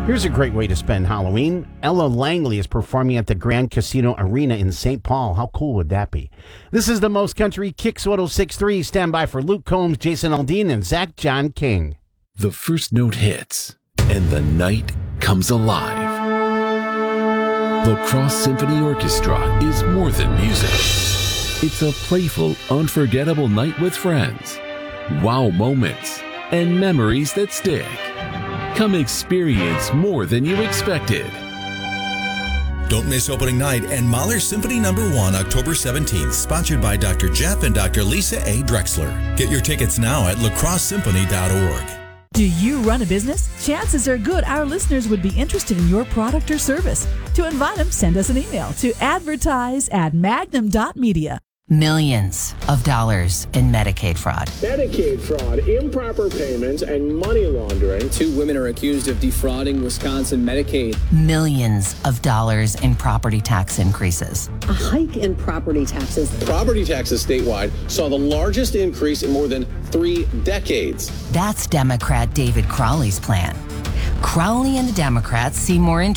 Here's a great way to spend Halloween. Ella Langley is performing at the Grand Casino Arena in St. Paul. How cool would that be? This is the Most Country Kicks 106.3. Stand by for Luke Combs, Jason Aldean, and Zach John King. The first note hits, and the night comes alive. La Crosse Symphony Orchestra is more than music. It's a playful, unforgettable night with friends, wow moments, and memories that stick. Come experience more than you expected. Don't miss opening night and Mahler Symphony No. 1, October 17th, sponsored by Dr. Jeff and Dr. Lisa A. Drexler. Get your tickets now at lacrossesymphony.org. Do you run a business? Chances are good our listeners would be interested in your product or service. To invite them, send us an email to advertise@magnum.media. Millions of dollars in Medicaid fraud. Medicaid fraud, improper payments, and money laundering. 2 women are accused of defrauding Wisconsin Medicaid. Millions of dollars in property tax increases. A hike in property taxes. Property taxes statewide saw the largest increase in more than 3 decades. That's Democrat David Crowley's plan. Crowley and the Democrats see more